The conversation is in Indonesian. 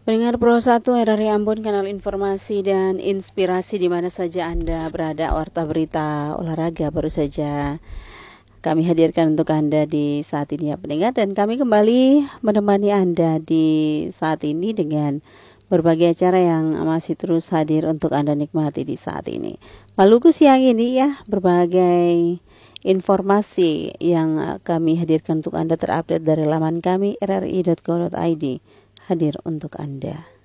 Pendengar Pro 1 RRI Ambon, kanal informasi dan inspirasi di mana saja Anda berada. Warta berita olahraga baru saja kami hadirkan untuk Anda di saat ini ya pendengar, dan kami kembali menemani Anda di saat ini dengan berbagai acara yang masih terus hadir untuk Anda nikmati di saat ini. Maluku siang ini ya, berbagai informasi yang kami hadirkan untuk Anda terupdate dari laman kami rri.co.id hadir untuk Anda.